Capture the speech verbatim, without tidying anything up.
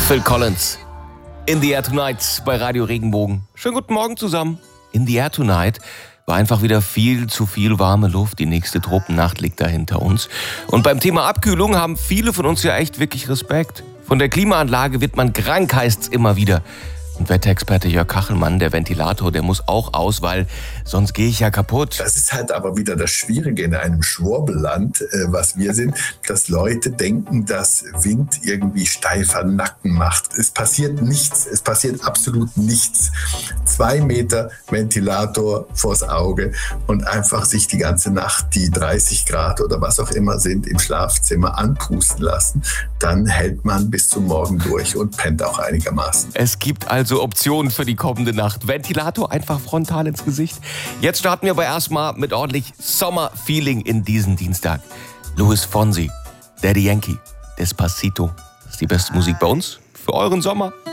Phil Collins, In the Air Tonight bei Radio Regenbogen. Schönen guten Morgen zusammen. In the Air Tonight war einfach wieder viel zu viel warme Luft. Die nächste Tropennacht liegt da hinter uns. Und beim Thema Abkühlung haben viele von uns ja echt wirklich Respekt. Von der Klimaanlage wird man krank, heißt's immer wieder. Und Wetterexperte Jörg Kachelmann, der Ventilator, der muss auch aus, weil sonst gehe ich ja kaputt. Das ist halt aber wieder das Schwierige in einem Schwurbelland, äh, was wir sind, dass Leute denken, dass Wind irgendwie steifer Nacken macht. Es passiert nichts, es passiert absolut nichts. Zwei Meter Ventilator vors Auge und einfach sich die ganze Nacht die dreißig Grad oder was auch immer sind im Schlafzimmer anpusten lassen. Dann hält man bis zum Morgen durch und pennt auch einigermaßen. Es gibt also Optionen für die kommende Nacht. Ventilator einfach frontal ins Gesicht. Jetzt starten wir aber erstmal mit ordentlich Sommerfeeling in diesen Dienstag. Luis Fonsi, Daddy Yankee, Despacito. Das ist die beste Musik bei uns für euren Sommer.